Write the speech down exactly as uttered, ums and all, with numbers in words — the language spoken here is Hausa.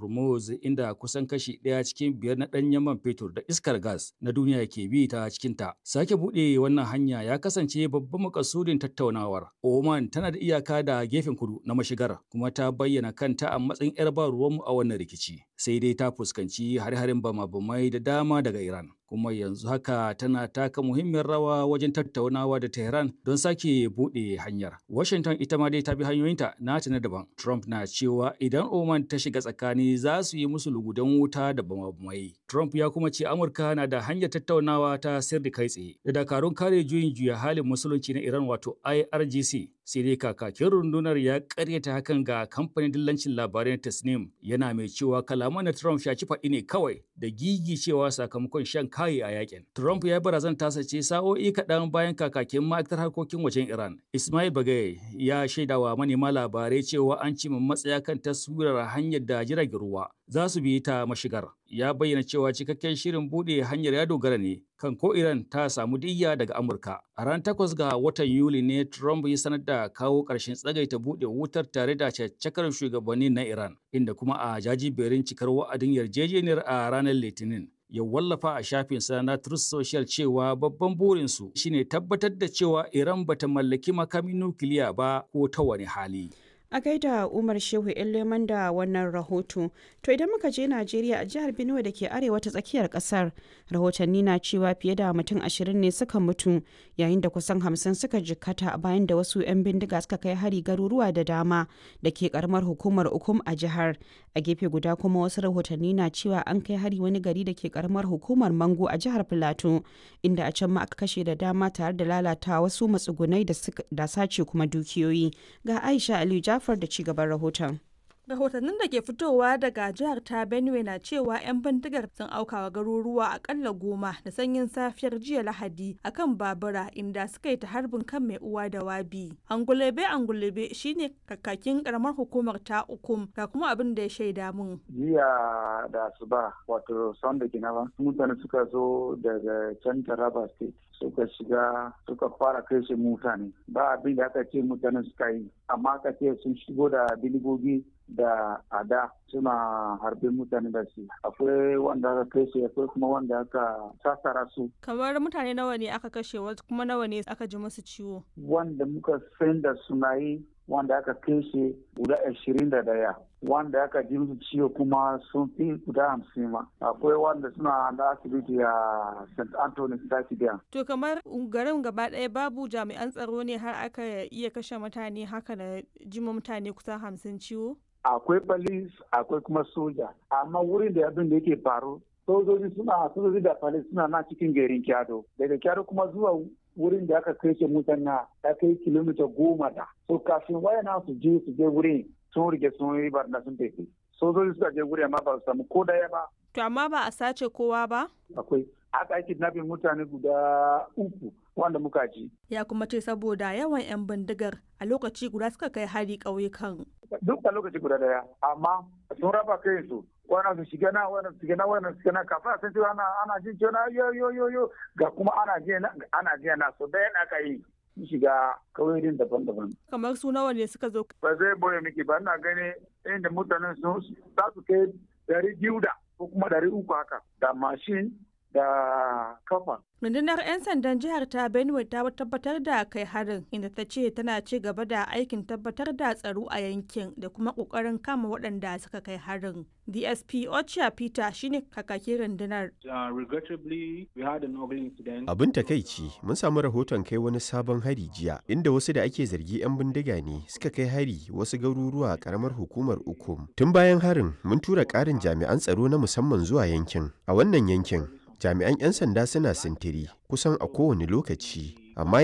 Hormuz inda kusan kashi ɗaya cikin biyar na ɗanyen man fetur da iskar gas na duniya ke bi ta cikinta. Sake buɗe wannan hanya ya kasance babban makasudin tattaunawar. Oman tana da iyaka da gefen kudu na mashigar kuma ta bayyana kanta a matsayin 'yar ba ruwanmu a wannan rikici. Sai dai ta fuskanci hare-haren bama-bamai da dama daga Iran. Kuma yanzu haka tana taka muhimmiyar rawa wajen tattaunawa da Tehran don sake buɗe hanyar. Washington ita ma dai ta bi hanyoyinta nata na daban. Trump na cewa idan Oman ta shiga tsakani za su yi musu lugudan wuta da bama-bamai. Trump ya kuma ce Amurka na da hanyar tattaunawa ta sirri kai tsaye da dakarun kare juyin juya halin musulunci na Iran wato I R G C. Sai dai kakakin rundunar ya karyata hakan ga kamfanin dillancin labarai na Tasnim yana mai cewa kalaman na Trump shaci faɗi ne kawai da gigi cewa sakamakon shan kayi a yakin. Trump ya barazan tasa ce sa'o'i kaɗan bayan kakakin ma'aikatar harkokin wajen Iran. Ismail Bagay ya shaidawa manema labarai cewa an cimma matsaya kan taswirar hanyar da jiragen ruwa za su bi ta mashigar. Ya bayyana cewa cikakken shirin buɗe hanyar ya dogara ne kan ko Iran ta samu diyya daga Amurka. A ran takwas ga watan Yuli ne Trump ya sanar da kawo ƙarshen tsagaita buɗe wutar tare da caccakar shugabanni na Iran, inda kuma a jajiberin cikar wa'adin yarjejeniyar a ranar Litinin. Ya wallafa a shafinsa na Truth Social cewa babban burinsu shine tabbatar da cewa Iran bata mallaki makamin nukiliya ba ko ta wani hali. A gaida Umar Shehu Leman da wannan rahoto. To idan muka je Najeriya a jihar Benue da ke arewa ta tsakiyar kasar, rahotanni na cewa fiye da mutum ashirin ne suka mutu yayin da kusan hamsin suka jikkata bayan da wasu 'yan bindiga suka kai hari garuruwa da dama da ke karamar hukumar Ukum a jihar. A gefe guda kuma wasu rahotanni na cewa an kai hari wani gari da ke karamar hukumar Mango a jihar Filato, inda a can ma aka kashe da dama tare da lalata wasu matsugunai da sace kuma dukiyoyi. Ga Aisha Aliyu Jafar da cigaban rahoton. Rahotannin da ke fitowa daga jihar ta Benue na cewa 'yan bindigar sun aukawa garuruwa akalla goma da sanyin safiyar jiya Lahadi akan babura inda suka yi ta harbin kan mai uwa da wabi. Angulebe Angulebe shine kakakin karamar hukumar ta Ukum ga kuma abin da ya shaida mun. Jiya da asuba wato Sunday kenan mutane suka zo daga can Taraba State suka shiga suka fara kai shi mutane ba abin da aka ce mutane suka yi amma aka ce sun shigo da biligogi da ada suna harbe mutane da su akwai wanda aka kai shi akwai kuma wanda aka sassara su. Kamar mutane nawa ne aka kashe wasu kuma nawa ne aka ji musu ciwo? Wanda muka san da sunayi wanda aka kashe guda ashirin da daya wanda aka ji musu ciwo kuma sun fi guda hamsin ma akwai wanda suna da asibiti a Saint Anthony Stadium. To kamar garin gaba ɗaya babu jami'an tsaro ne har aka iya kashe mutane haka da jima mutane kusan hamsin ciwo? Akwai police akwai kuma soja amma wurin da abin da yake faru sojoji suna sojoji da police suna na cikin garin Kyado daga Kyado kuma zuwa wurin da aka kai shi mutane ya kai kilomita goma da so kafin wayana su je su je wurin sun rike sun yi barna sun tafi sojoji suka je wurin amma ba su samu ko daya ba. To amma ba a sace kowa ba? Akwai aka yi kidnapping mutane guda uku wanda muka ji. Ya kuma ce saboda yawan 'yan bindigar a lokaci guda suka kai hari ƙauyukan. Duk a lokaci guda daya amma sun raba kai su wannan su shiga na wannan su shiga na wannan su shiga na kafin a san cewa ana ana jin cewa yo yo yo yo ga kuma ana jiya na ana jiya na so dayan aka yi shiga kauyoyin daban-daban. Kamar su nawa ne suka zo? Ba zai boye miki ba ina gani inda mutanen sun za su kai dari biyu da ko kuma dari uku haka da mashin da kafa. Rundunar 'yan sandan jihar ta Benue ta tabbatar da kai harin inda ta ce tana ci gaba da aikin tabbatar da tsaro a yankin da kuma kokarin kama waɗanda suka kai harin. D S P Ocha Peter shine kakakin rundunar. Abin takaici mun samu rahoton kai wani sabon hari jiya inda wasu da ake zargi 'yan bindiga ne suka kai hari wasu garuruwa a karamar hukumar Ukum. Tun bayan harin mun tura ƙarin jami'an tsaro na musamman zuwa yankin. A wannan yankin jami'an 'yan sanda suna sintiri kusan a kowane lokaci, amma